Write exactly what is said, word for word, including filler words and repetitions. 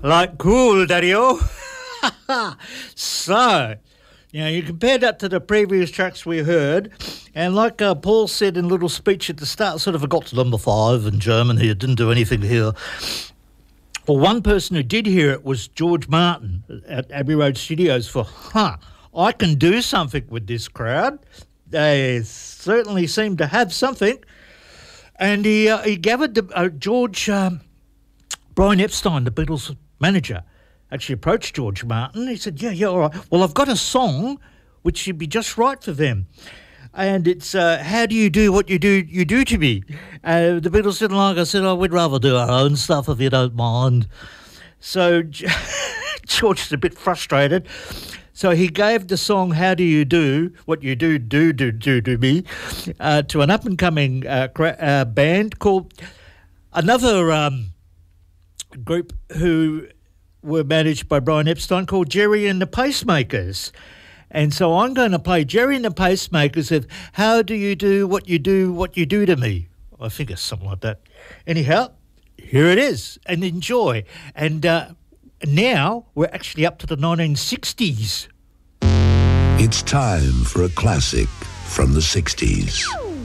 Like cool, Daddy-O. So, you know, you compare that to the previous tracks we heard, and like uh, Paul said in a little speech at the start, sort of I got to number five in German here, didn't do anything here. Well, one person who did hear it was George Martin at Abbey Road Studios for, huh, I can do something with this crowd. They certainly seem to have something. And he uh, he gathered the, uh, George, um, Brian Epstein, the Beatles manager, actually approached George Martin. He said, yeah, yeah, all right. Well, I've got a song which should be just right for them. And it's, uh, how do you do what you do you do to me? Uh, the Beatles didn't like it. I said, oh, we'd rather do our own stuff if you don't mind. So George is a bit frustrated. So he gave the song How Do You Do What You Do Do Do Do To Me uh, to an up-and-coming uh, cra- uh, band called another um, group who were managed by Brian Epstein called Jerry and the Pacemakers. And so I'm going to play Jerry and the Pacemakers of How Do You Do What You Do What You Do To Me. I think it's something like that. Anyhow, here it is, and enjoy. And uh, now we're actually up to the nineteen sixties. It's time for a classic from the sixties.